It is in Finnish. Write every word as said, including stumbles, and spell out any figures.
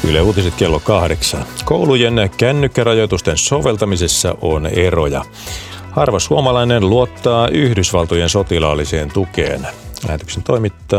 Yle Uutiset kello kahdeksan. Koulujen kännykkärajoitusten soveltamisessa on eroja. Harva suomalainen luottaa Yhdysvaltojen sotilaalliseen tukeen. Lähetyksen toimittaa